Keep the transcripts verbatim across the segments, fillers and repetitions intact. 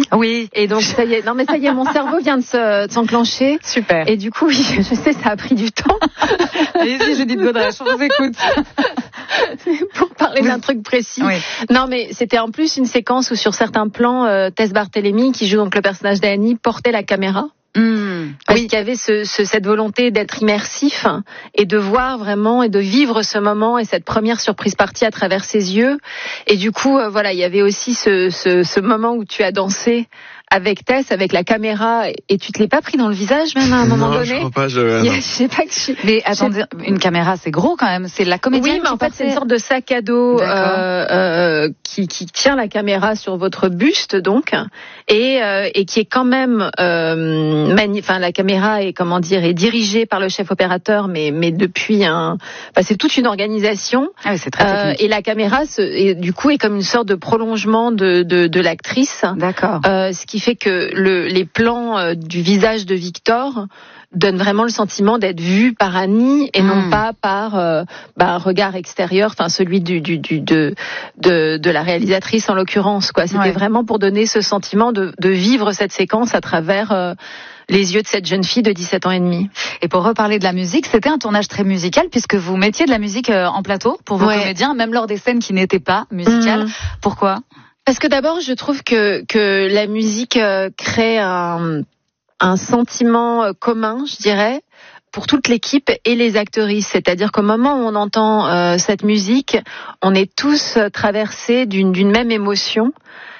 Oui. Et donc ça y est, non mais ça y est, mon cerveau vient de, se, de s'enclencher. Super. Et du coup, oui, je sais, ça a pris du temps. Allez-y, Judith Godrèche, on vous écoute. Pour parler d'un truc précis. Oui. Non, mais c'était en plus une séquence où sur certains plans, euh, Tess Barthélemy, qui joue donc le personnage d'Annie, portait la caméra. Mmh. Parce Oui. qu'il y avait ce, ce, cette volonté d'être immersif et de voir vraiment et de vivre ce moment et cette première surprise partie à travers ses yeux. Et du coup, euh, voilà, il y avait aussi ce, ce, ce moment où tu as dansé avec Tess, avec la caméra, et tu te l'es pas pris dans le visage même à un moment non, donné. Je crois pas, je... Il y a, je sais pas que je... Mais attendez, une caméra c'est gros quand même, c'est la comédienne. Oui, mais qui en fait portait... c'est une sorte de sac à dos euh, euh, qui, qui tient la caméra sur votre buste donc, et, euh, et qui est quand même, euh, mani... enfin la caméra est comment dire est dirigée par le chef opérateur, mais mais depuis un, enfin, c'est toute une organisation. Ah oui, c'est très technique. Euh, et la caméra se... et, du coup est comme une sorte de prolongement de de, de l'actrice. D'accord. Euh, ce qui fait que le, les plans euh, du visage de Victor donnent vraiment le sentiment d'être vu par Annie et mmh. non pas par euh, bah, un regard extérieur, enfin celui du, du, du de, de de la réalisatrice en l'occurrence quoi. C'était ouais. vraiment pour donner ce sentiment de, de vivre cette séquence à travers euh, les yeux de cette jeune fille de dix-sept ans et demi. Et pour reparler de la musique, c'était un tournage très musical puisque vous mettiez de la musique en plateau pour vos ouais. comédiens, même lors des scènes qui n'étaient pas musicales. Mmh. Pourquoi ? Parce que d'abord, je trouve que que la musique euh, crée un, un sentiment euh, commun, je dirais, pour toute l'équipe et les actrices. C'est-à-dire qu'au moment où on entend euh, cette musique, on est tous traversés d'une d'une même émotion.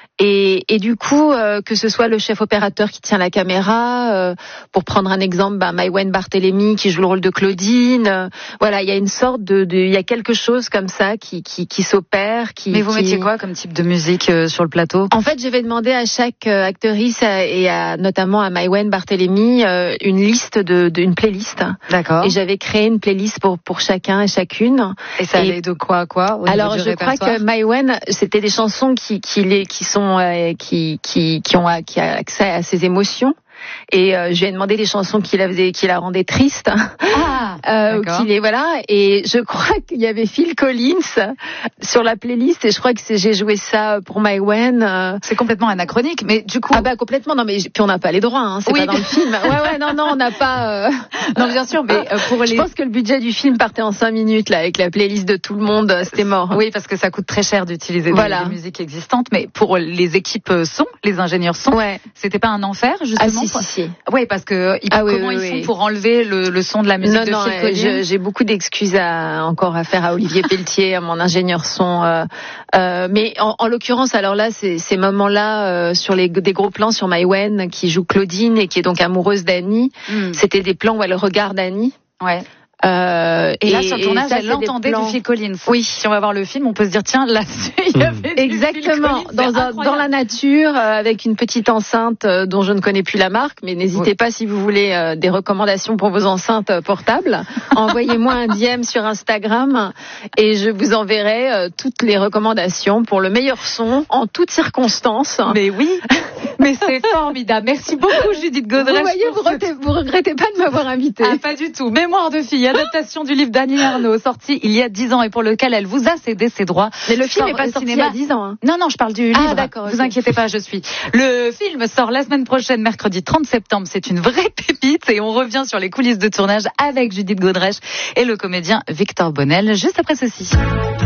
Et, et du coup, euh, que ce soit le chef opérateur qui tient la caméra, euh, pour prendre un exemple, bah, Maïwenn Barthélemy qui joue le rôle de Claudine, euh, voilà, il y a une sorte de, de, il y a quelque chose comme ça qui qui, qui s'opère. Qui, Mais vous qui... mettiez quoi comme type de musique euh, sur le plateau ? En fait, je vais demander à chaque euh, actrice et à, notamment à Maïwenn Barthélemy euh, une liste de, de une playlist. D'accord. Et j'avais créé une playlist pour pour chacun et chacune. Et ça allait et... de quoi à quoi ? Au Alors, niveau du je crois que Maïwenn, c'était des chansons qui qui les qui sont Qui, qui, qui ont qui a accès à ses émotions. Et euh, je lui ai demandé des chansons qui la faisaient, qui la rendaient triste. Ah, euh, qui les voilà. Et je crois qu'il y avait Phil Collins sur la playlist. Et je crois que c'est, j'ai joué ça pour Maïwenn. Euh... C'est complètement anachronique, mais du coup. Ah bah complètement. Non mais puis on n'a pas les droits. Hein, c'est oui, pas dans le film. Ouais ouais non non on n'a pas. Euh... Non bien sûr, mais euh, pour les. Je pense que le budget du film partait en cinq minutes là avec la playlist de tout le monde. C'était mort. Oui parce que ça coûte très cher d'utiliser voilà. des, des musiques existantes. Mais pour les équipes son, les ingénieurs son, ouais. c'était pas un enfer justement. Ah, si, si, si. Oui, parce que ils, ah, oui, comment oui, ils oui. font pour enlever le, le son de la musique non, de non, Phil euh, Collins ? J'ai beaucoup d'excuses à, encore à faire à Olivier Pelletier, à mon ingénieur son. Euh, euh, mais en, en l'occurrence, alors là, ces, ces moments-là, euh, sur les des gros plans sur Maïwenn qui joue Claudine et qui est donc amoureuse d'Annie, mm. c'était des plans où elle regarde Annie. Ouais. Euh, et, et là, sur le tournage, elle l'entendait plans... du Phil Collins. Oui. Si on va voir le film, on peut se dire, tiens, là, il y avait du exactement. Phil Collins, dans, un, dans la nature, euh, avec une petite enceinte euh, dont je ne connais plus la marque, mais n'hésitez oui. pas si vous voulez euh, des recommandations pour vos enceintes euh, portables. Envoyez-moi un D M sur Instagram et je vous enverrai euh, toutes les recommandations pour le meilleur son en toutes circonstances. Mais oui. Mais c'est formidable. Merci beaucoup, Judith Godrèche. Vous voyez, vous, regrettez, vous regrettez pas de m'avoir invitée. Ah, pas du tout. Mémoire de fille, adaptation du livre d'Annie Ernaux, sorti il y a dix ans et pour lequel elle vous a cédé ses droits. Mais le film n'est pas sorti il y a dix ans. Hein. Non, non, je parle du livre. Ah, d'accord. Vous okay. inquiétez pas, je suis. Le film sort la semaine prochaine, mercredi trente septembre. C'est une vraie pépite et on revient sur les coulisses de tournage avec Judith Godrèche et le comédien Victor Bonnel juste après ceci.